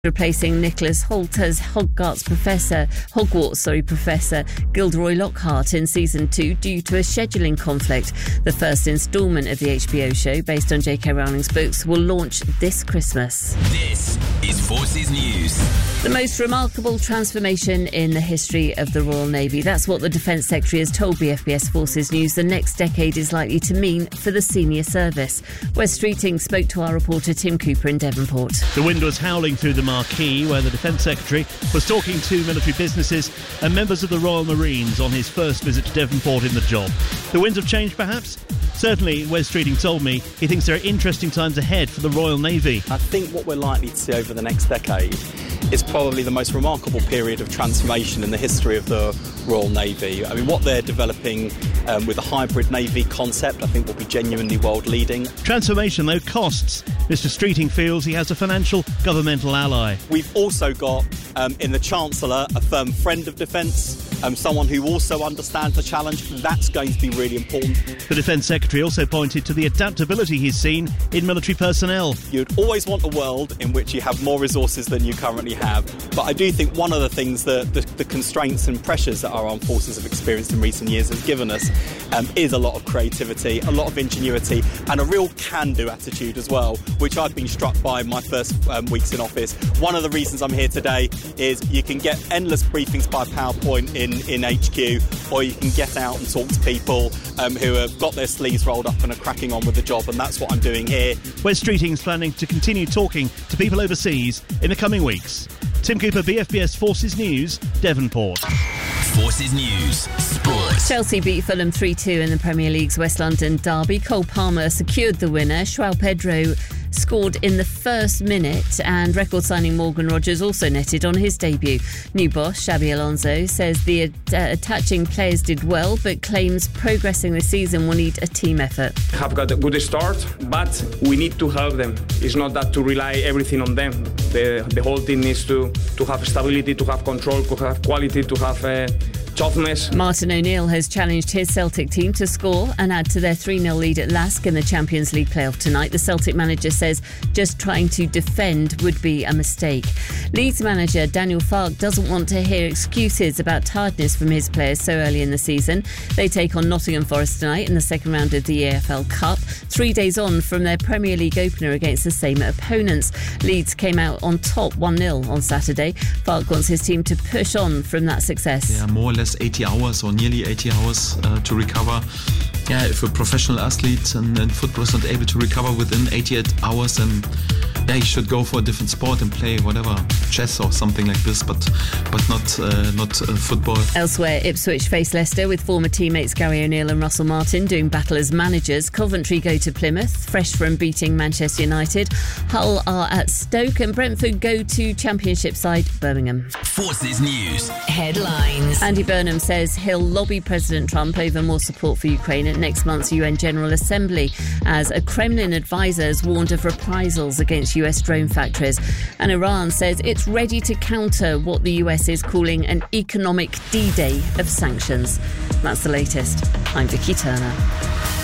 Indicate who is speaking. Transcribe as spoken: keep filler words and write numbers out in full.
Speaker 1: replacing Nicholas Hoult as Hogwarts Professor, Hogwarts, sorry, Professor Gilderoy Lockhart in season two due to a scheduling conflict. The first instalment of the H B O show, based on J K Rowling's books, will launch this Christmas.
Speaker 2: This is Forces News.
Speaker 1: The most remarkable transformation in the history of the Royal Navy. That's what the Defence Secretary has told B F B S Forces News the next decade is likely to mean for the senior service. Wes Streeting spoke to our reporter Tim Cooper in Devonport.
Speaker 3: The wind was howling through the marquee where the Defence Secretary was talking to military businesses and members of the Royal Marines on his first visit to Devonport in the job. The winds have changed, perhaps? Certainly, Wes Streeting told me he thinks there are interesting times ahead for the Royal Navy.
Speaker 4: I think what we're likely to see over the next decade is probably the most remarkable period of transformation in the history of the Royal Navy. I mean, what they're developing um, with a hybrid Navy concept, I think will be genuinely world-leading.
Speaker 3: Transformation, though, costs. Mister Streeting feels he has a financial governmental ally.
Speaker 4: We've also got, um, in the Chancellor, a firm friend of defence, um, someone who also understands the challenge. That's going to be really important.
Speaker 3: The Defence Secretary also pointed to the adaptability he's seen in military personnel.
Speaker 4: You'd always want a world in which you have more resources than you currently have. But I do think one of the things that the, the constraints and pressures that our armed forces have experienced in recent years has given us um, is a lot of creativity, a lot of ingenuity, and a real can-do attitude as well, which I've been struck by in my first um, weeks in office. One of the reasons I'm here today is you can get endless briefings by PowerPoint in, in H Q, or you can get out and talk to people um, who have got their sleeves rolled up and are cracking on with the job, and that's what I'm doing here.
Speaker 3: Wes Streeting's planning to continue talking to people overseas in the coming weeks. Tim Cooper, B F B S Forces News, Devonport.
Speaker 2: Forces News Sport.
Speaker 1: Chelsea beat Fulham three two in the Premier League's West London derby. Cole Palmer secured the winner. João Pedro scored in the first minute, and record signing Morgan Rogers also netted on his debut. New boss Xabi Alonso says the uh, attaching players did well, but claims progressing this season will need a team effort.
Speaker 5: Have got a good start, but we need to help them. It's not that to rely everything on them. The, the whole team needs to, to have stability, to have control, to have quality, to have uh, toughness.
Speaker 1: Martin O'Neill has challenged his Celtic team to score and add to their three nil lead at Lask in the Champions League playoff tonight. The Celtic manager says just trying to defend would be a mistake. Leeds manager Daniel Farke doesn't want to hear excuses about tiredness from his players so early in the season. They take on Nottingham Forest tonight in the second round of the E A F L Cup, three days on from their Premier League opener against the same opponents. Leeds came out on top one nil on Saturday. Farke wants his team to push on from that success.
Speaker 6: Yeah, more or less eighty hours or nearly eighty hours uh, to recover. Yeah, if a professional athlete and, and football is not able to recover within eighty-eight hours, then yeah, he should go for a different sport and play whatever, chess or something like this, but but not uh, not uh, football.
Speaker 1: Elsewhere, Ipswich face Leicester with former teammates Gary O'Neill and Russell Martin doing battle as managers. Coventry go to Plymouth, fresh from beating Manchester United. Hull are at Stoke, and Brentford go to Championship side Birmingham.
Speaker 2: Forces News
Speaker 1: Headlines. Andy Burnham says he'll lobby President Trump over more support for Ukraine at next month's U N General Assembly, as a Kremlin advisor has warned of reprisals against U S drone factories. And Iran says it's ready to counter what the U S is calling an economic D-Day of sanctions. That's the latest. I'm Vicky Turner.